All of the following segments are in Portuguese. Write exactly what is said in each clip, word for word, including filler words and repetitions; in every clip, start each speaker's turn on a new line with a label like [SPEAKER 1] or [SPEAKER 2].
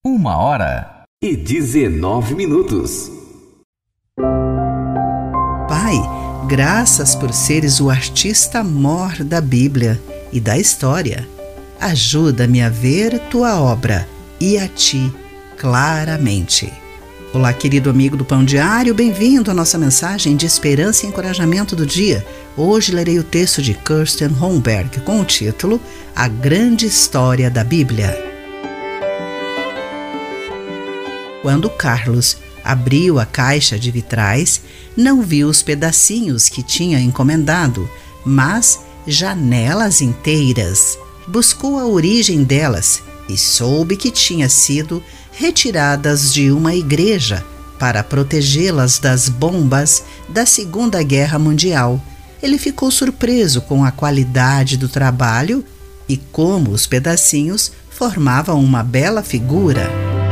[SPEAKER 1] Uma hora
[SPEAKER 2] e dezenove minutos.
[SPEAKER 3] Pai, graças por seres o artista mor da Bíblia e da história. Ajuda-me a ver tua obra e a ti claramente. Olá, querido amigo do Pão Diário, bem-vindo à nossa mensagem de esperança e encorajamento do dia. Hoje lerei o texto de Kirsten Holmberg com o título A Grande História da Bíblia. Quando Carlos abriu a caixa de vitrais, não viu os pedacinhos que tinha encomendado, mas janelas inteiras. Buscou a origem delas e soube que tinha sido retiradas de uma igreja para protegê-las das bombas da Segunda Guerra Mundial. Ele ficou surpreso com a qualidade do trabalho e como os pedacinhos formavam uma bela figura.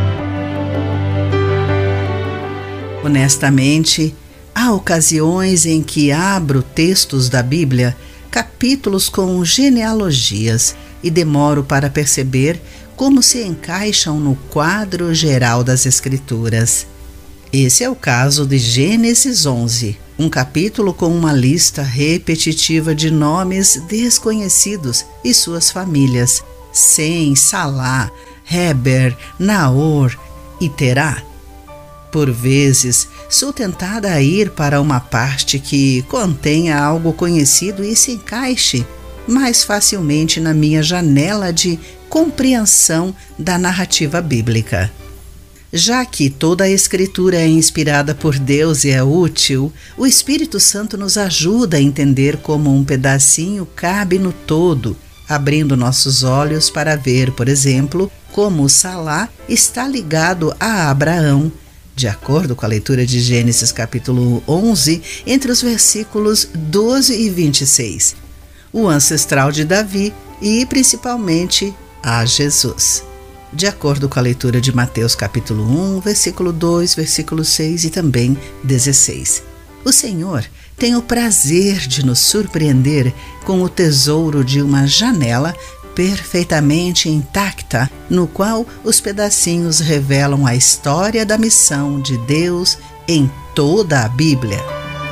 [SPEAKER 3] Honestamente, há ocasiões em que abro textos da Bíblia, capítulos com genealogias, e demoro para perceber como se encaixam no quadro geral das Escrituras. Esse é o caso de Gênesis onze, um capítulo com uma lista repetitiva de nomes desconhecidos e suas famílias: Sem, Salá, Heber, Naor e Terá. Por vezes, sou tentada a ir para uma parte que contenha algo conhecido e se encaixe mais facilmente na minha janela de compreensão da narrativa bíblica. Já que toda a Escritura é inspirada por Deus e é útil, o Espírito Santo nos ajuda a entender como um pedacinho cabe no todo, abrindo nossos olhos para ver, por exemplo, como Salá está ligado a Abraão, de acordo com a leitura de Gênesis capítulo onze, entre os versículos doze e vinte e seis. O ancestral de Davi e, principalmente, a Jesus. De acordo com a leitura de Mateus capítulo um, versículo dois, versículo seis e também dezesseis. O Senhor tem o prazer de nos surpreender com o tesouro de uma janela perfeitamente intacta, no qual os pedacinhos revelam a história da missão de Deus em toda a Bíblia.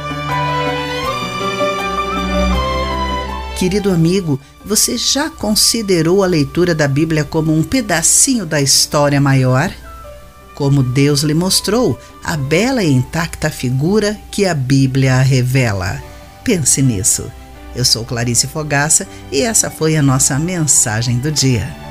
[SPEAKER 3] Querido amigo, você já considerou a leitura da Bíblia como um pedacinho da história maior? Como Deus lhe mostrou a bela e intacta figura que a Bíblia revela. Pense nisso. Eu sou Clarice Fogaça e essa foi a nossa mensagem do dia.